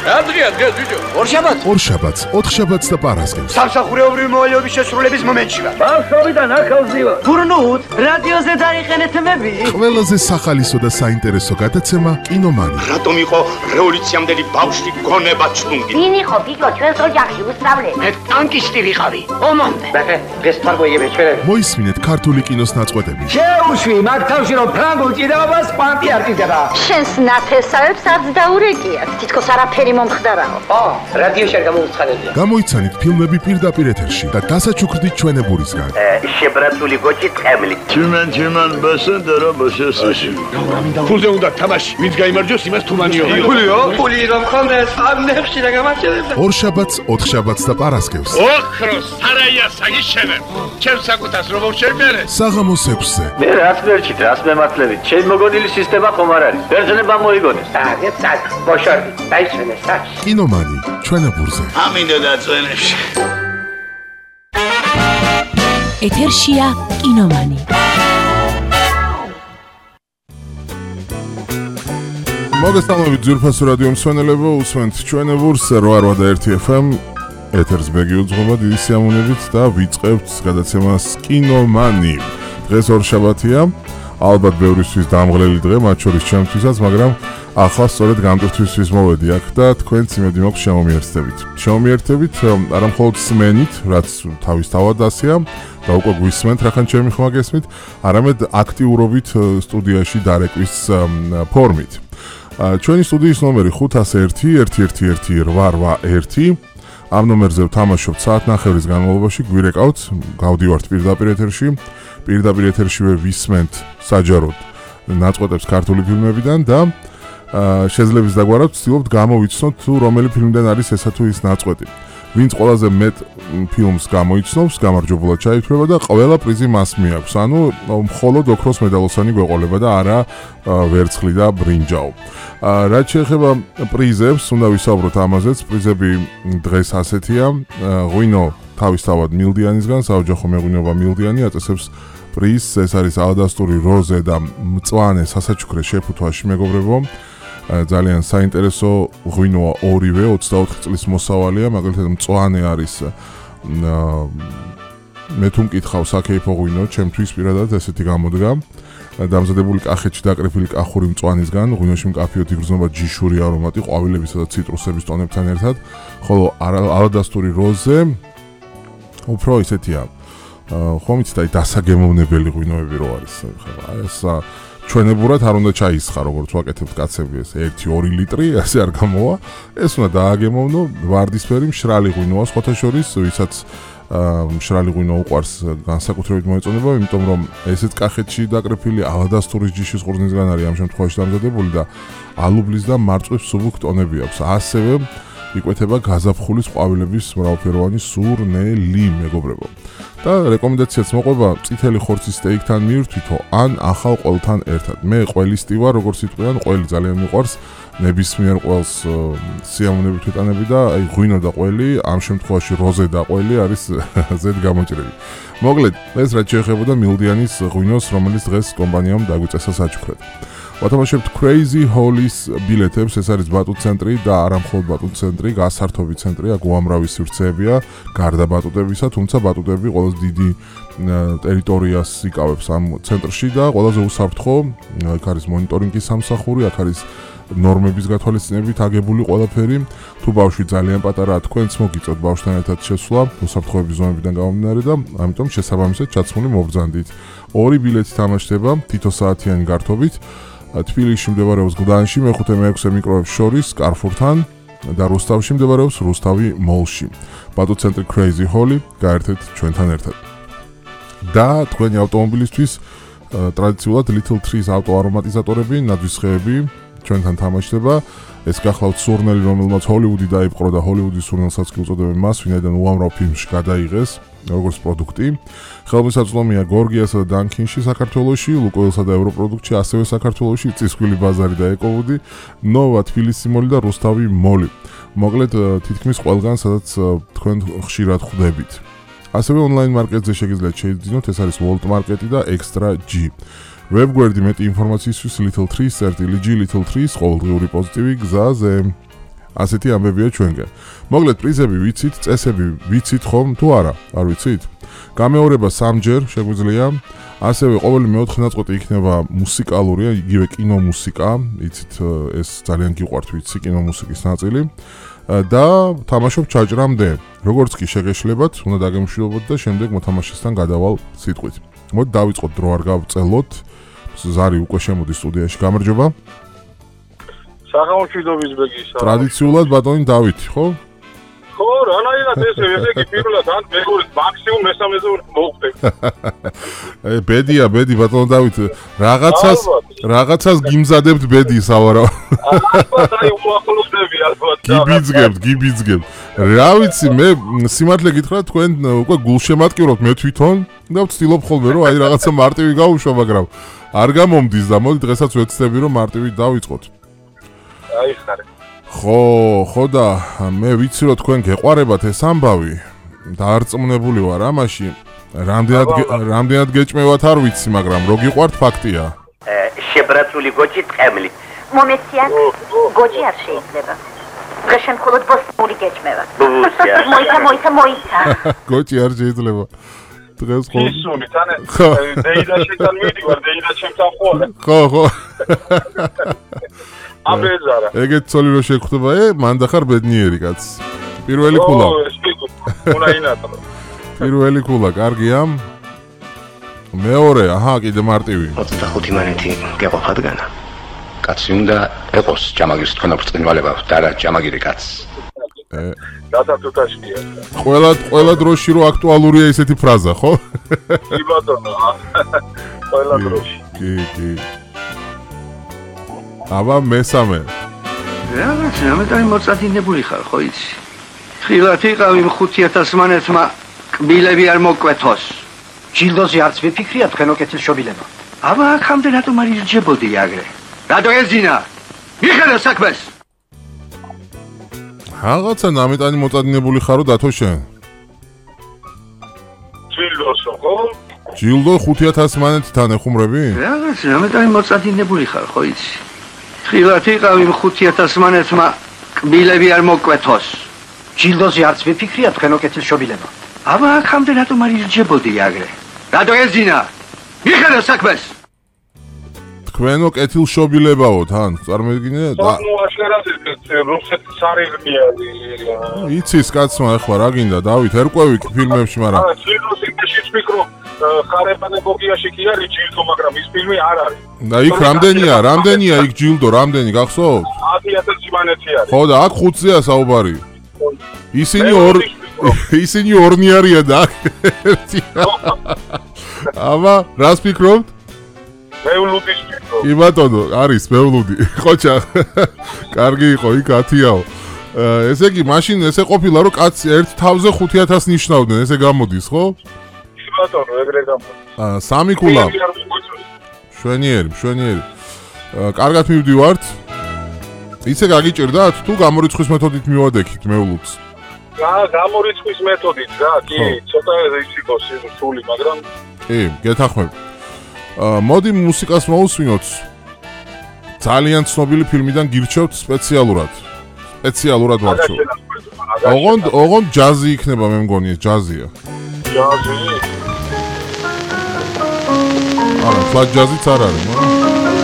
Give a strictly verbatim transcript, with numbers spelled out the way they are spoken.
რა დღეა დღეს ბიჭო? ორშაბათს. ორშაბათს, ოთხშაბათს და პარასკევს. სამსახურეობრივი მოვალეობის შესრულების მომენტში ვარ. ბავშვობიდან ახალზივა. გურნუთ, რადიოზე დაიხენეთ მები. ყველაზე სახალისო და საინტერესო გადაცემა კინომანი. რატომ იყო რევოლუციამდელი ბავშვი გონება ჩლუნგი? ვინ იყო ბიჭო ჩვენს ოჯახში უსწავლე? მე ტანკისტი ვიყავი. ომამდე. ბახე, დღეს თარგოიები ჩვენები. მოისმინეთ ქართული კინოს ნაწყვეტები. შეუშვი მაგ თავში რომ ფრანგულ ჭიდაობას კვანტი არ ჭირდება. შენს ნათესავებს არც დაურეკიათ. თითქოს არაფერი მომხდარაო. ო, რადიოში არ გამოუცხადებია. გამოიცანით ფილმები პირდაპირ ეთერში და დასაჩუქრდით ჩვენებურისგან. შებრაცული გოჭი ტყემლი. Чиман чиман басендера басесაში. ფულზე უნდა თამაში. ვინც გაიმარჯვოს, იმას თუმანიო. ფულიო? ფული რომ ხონდეს, ამ ნებში რა გამარჯვებდა. ორშაბათს, ოთხშაბათს და პარასკევს. ოქროს სარაია საგიშენე. ჩემს საკუთას რომ შევმერე. საღამოს ექვსზე. მე რაც მერჩით, რაც მემართლებით. ჩემ მოგონილი სისტემა ხომ არ არის. ბერძნება მოიგონეს. აგეთ სად, ბოშორდი, დაიშვენე სად. კინომანი, ჩვენებურზე. ამინდა დაწვენებში. ეთერშია კინომანი. მოგესალმებით ძვირფასო რადიო მსმენელებო, უსმენთ ჩვენებურს რვა რვა და ერთი ეფ ემ ეთერს ბეგი უძღვება დიდი სიამოვნებით და ვიწყებთ გადაცემას კინომანი. დღეს ორშაბათია, ალბათ ბევრისთვის დამღლელი დღე, მათ შორის ჩემთვისაც, მაგრამ ახლა სწორედ გამტვირთვისთვის მოვედი აქ და თქვენც იმედი მაქვს შემომიერთდებით. შემომიერთდებით არა მხოლოდ სმენით, რაც თავისთავად ასეა და უკვე გვისმენთ, რახან ჩემი ხმა გესმით, არამედ აქტიურობით სტუდიაში დარეკვის ფორმით. ჩვენი სტუდიის ნომერი ხუთას ერთი ერთი ერთი ერთი რვა რვა ერთი. ამ ნომერზე ვთამაშობთ საათნახევრის განმავლობაში, გვირეკავთ, გავდივართ პირდაპირ ეთერში. პირდაპირ ეთერშივე ვისმენთ საჯაროდ ნაწყვეტებს ქართული ფილმებიდან და შეძლებს დაგვარავთ, ვცდილობთ გამოვიცნოთ თუ რომელი ფილმიდან არის ესა თუ ის ნაწყვეტი. ვინც ყველაზე მეტ ფილმს გამოიცნობს, გამარჯვებულად ჩაითვლება და ყველა პრიზი მას მიაქვს. ანუ მხოლოდ ოქროს მედალოსანი გვეყოლება და არა ვერცხლი და ბრინჯაო. რაც შეეხება პრიზებს, უნდა ვისაუბროთ ამაზეც. პრიზები დღეს ასეთია. ღვინო თავისთავად მილდიანისგან, საოჯახო მეღვინეობა მილდიანი აწესებს პრიზს. ეს არის ალადასტური როზე და მწვანე სასაჩუქრე შეფუთვაში, მეგობრებო. ძალიან საინტერესო ღვინოა ორივე, ოცდაოთხი წლის მოსავალია, მაგალითად მწვანე არის მე თუ მკითხავ საკეიფო ღვინო, ჩემთვის პირადად ესეთი გამოდგა. დამზადებული კახეთში დაკრიფილი კახური მწვანისგან, ღვინოში მკაფიოდ იგრძნობა ჯიშური არომატი, ყვავილებისა და ციტრუსების ტონებთან ერთად, ხოლო ალადასტური როზე უფრო ისეთია, ხომ იცით, აი დასაგემოვნებელი ღვინოები რო არის. ეს ჩვენებურად არ უნდა ჩაისხა, როგორც ვაკეთებთ კაცები, ეს ერთი ორი ლიტრი, ასე არ გამოვა. ეს უნდა დააგემოვნო, ვარდისფერი მშრალი ღვინოა, სხვათა შორის, ვისაც მშრალი ღვინო უყვარს, განსაკუთრებით მოეწონება, იმიტომ რომ ესეც კახეთში დაკრიფილი ალადასტურის ჯიშის ყურძნისგან არის ამ შემთხვევაში დამზადებული და ალუბლის და მარწყვის მსუბუქ ტონები აქვს. ასევე იკვეთება გაზაფხულის ყვავილების მრავალფეროვანი სურნელი, მეგობრებო. და რეკომენდაციაც მოყვება წითელი ხორცის სტეიქთან მიირთვითო ან ახალ ყველთან ერთად. მე ყველისტი ვარ, როგორც იტყვიან, ყველი ძალიან მიყვარს. ნებისმიერ ყველს სიამოვნებით ვიტანები და აი ღვინო და ყველი, ამ შემთხვევაში როზე და ყველი არის ზედ გამოჭრილი. მოკლედ, ეს რაც შეეხებოდა მილდიანის ღვინოს, რომელიც დღეს კომპანიამ დაგვიწესა საჩუქრად. ვათამაშებთ Crazy Holly-ის ბილეთებს, ეს არის ბატუტ ცენტრი და არა მხოლოდ ბატუტ ცენტრი, გასართობი ცენტრია, უამრავი სივრცეებია, გარდა ბატუტებისა, თუმცა ბატუტები ყველაზე დიდი ტერიტორიას იკავებს ამ ცენტრში და ყველაზე უსაფრთხო, აქ არის მონიტორინგის სამსახური, აქ არის ნორმების გათვალისწინებით აგებული ყველაფერი. თუ ბავშვი ძალიან პატარაა, თქვენც მოგიწევთ ბავშვთან ერთად შესვლა, უსაფრთხოების ზონებიდან გამომდინარე და ამიტომ შესაბამისად ჩაცმული მობრძანდით. ორი ბილეთი თამაშდება თითო საათიანი გართობით. თბილისში მდებარეობს გლდანში, მეხუთე მეექვსე მიკროებს შორის კარფურთან და რუსთავში მდებარეობს რუსთავი მოლში. ბატუტ ცენტრი Crazy Holly, გაერთეთ ჩვენთან ერთად. და თქვენი ავტომობილისთვის ტრადიციულად Little Trees ავტო არომატიზატორები, ნადვისხეები ჩვენთან თამაშდება. ეს გახლავთ სურნელი, რომელმაც ჰოლივუდი დაიპყრო და ჰოლივუდის სურნელსაც კი უწოდებენ მას, ვინაიდან უამრავ ფილმში გადაიღეს როგორც პროდუქტი. ხელმისაწვდომია გორგიასა და დანკინში საქართველოში, ლუკოილსა და ევროპროდუქტში, ასევე საქართველოში წისქვილი ბაზარი და ეკოვუდი, ნოვა თბილისი მოლი და რუსთავი მოლი. მოკლედ თითქმის ყველგან, სადაც თქვენ ხშირად ხვდებით. ასევე ონლაინ მარკეტზე შეგიძლიათ შეიძინოთ, ეს არის World Market და Extra G. ვებგვერდი მეტი ინფორმაციისთვის Little Trees წერტილი G Little Trees ყოველდღიური პოზიტივი გზაზე. ასეთი ამბებია ჩვენგან. მოგლეთ პრიზები ვიცით, წესები ვიცით ხომ თუ არა? არ ვიცით? გამეორება სამჯერ შეგვიძლია. ასევე ყოველი მეოთხე ნაწყვეტი იქნება მუსიკალურია, იგივე კინომუსიკა, იცით ეს ძალიან გიყვართ ვიცი კინომუსიკის ნაწილი. და თამაშობ ჩაჭრამდე. როგორც კი შეგეშლებათ, უნდა დაგემშვიდობოთ და შემდეგ მოთამაშესთან გადავალ სიტყვით. მოდი დავიწყოთ, დრო არ გავწელოთ. ზარი უკვე შემოდის სტუდიაში. გამარჯობა. საღამოშვიდობის ბეგისა. ტრადიციულად ბატონი დავითი, ხო? ხო, რანაირად ესე, ესე კი პირველად ან მეგობრად მაქსიმუმ მესამეზე მოვხდები. ე ბედია, ბედი ბატონო დავით, რაღაცას რაღაცას გიმზადებთ ბედი სავარავ. ალბათ აი უახლოვდები ალბათ. გიბიძგებთ, გიბიძგებთ. რა ვიცი, მე სიმართლე გითხრათ, თქვენ უკვე გულშემატკივრობთ მე თვითონ და ვცდილობ ხოლმე რომ აი რაღაცა მარტივი გავუშვა, მაგრამ არ გამომდის და მოდი დღესაც ვეცდები რომ მარტივი დავიწყოთ. აი ხარე. ხო, ხო და მე ვიცი რომ თქვენ გეყვარებათ ეს ამბავი. დაარწმუნებული ვარ ამაში. რამდენად რამდენად გეჭმევათ არ ვიცი, მაგრამ რო გიყვართ ფაქტია. შებრაცული გოჭი ტყემლით. მომეცია გოჯი არ შეიძლება. დღეშენ მხოლოდ ბოსტური გეჭმევა. ბუსია. მოიცა, მოიცა, მოიცა. გოჭი არ შეიძლება. დღეს ხო. ისუნი თანე დეიდა შეთან მიდივარ, დეიდა ჩემთან ხოლმე. ხო, ხო. აბეზარა. ეგეთ ცოლი რო შეგხვდება, ე, მან დახარ ბედნიერი კაც. პირველი ქულა. ო, ეს კი უნდა ინატრო. პირველი ქულა, კარგია. მეორე, აჰა, კიდე მარტივი. ოცდახუთი მანეთი გეყოფადგანა. კაცი უნდა ეყოს ჯამაგირის თქვენ ბრწყინვალება და რა ჯამაგირი კაცს. ე, დათათუთაშია. ყველა ყველა დროში რო აქტუალურია ესეთი ფრაზა, ხო? კი ბატონო. ყველა დროში. კი, კი. აბა მესამე. რაღაც ამიტომ მოწადინებული ხარ, ხო იცი? ხილათ იყავი ხუთი ათას მანეთმა კბილები არ მოკვეთოს. ჯილდოზე არც ვიფიქრია თქვენო კეთილშობილება. აბა აქამდე რატომ არ ირჯებოდი აგრე? რატო ეძინა? მიხედა საქმეს. რაღაცა ნამეტანი მოწადინებული ხარო დათო შენ. ჯილდოსო, ხო? ჯილდო ხუთი ათას მანეთთან ეხუმრები? რაღაც ამიტომ მოწადინებული ხარ, ხო იცი? ხილათ იყავი ხუთი ათას მანეთმა კბილები არ მოკვეთოს. ჯილდოზე არც ვიფიქრია თქვენო კეთილშობილება. აბა აქამდე რატომ არ ირჯებოდი აგრე? რატო ეძინა? მიხედა საქმეს. თქვენო კეთილშობილებაო თან, წარმოგიდგინე? ნუ აშკარად რუსეთის სარიგნია. იცის კაცმა ახლა რა გინდა დავით ერკვევი ფილმებში, მაგრამ აა ჯილდოს იმაშიც ვფიქრო ხარებანე გოგიაში კი არის ჯილდო, მაგრამ ის ფილმი არ არის. და იქ რამდენია, რამდენია იქ ჯილდო, რამდენი გახსოვთ? ათი ათასი მანეთი არის. ხო და აქ ხუთზეა საუბარი. ისინი ორ ისინი ორნი არიან და აქ ერთია. აბა, რას ფიქრობთ? მეულუდის ფიქრო. კი ბატონო, არის მეულუდი. ხოჭა. კარგი იყო, იქ ათიაო. ესე იგი, მაშინ ესე ყოფილა რომ კაცი ერთ თავზე ხუთი ათას ნიშნავდნენ, ესე გამოდის, ხო? კი ბატონო, ეგრე გამოდის. აა, სამი ქულა. შვენიერი, შვენიერი. კარგად მივდივართ. იცე გაგიჭირდათ თუ გამორიცხვის მეთოდით მივადექით მეულუდს? აა, გამორიცხვის მეთოდით რა, კი, ცოტა ის იყო სული, მაგრამ კი, გეთახმებ. აა, მოდი მუსიკას მოусვინოთ. ძალიან ცნობილი ფილმიდან გირჩევთ სპეციალურად. სპეციალურად ვარჩევ. ოღონდ, ოღონდ ჯაზი იქნება, მე მგონი ეს ჯაზია. ჯაზი. არა, ფლატ ჯაზიც არ არის, მაგრამ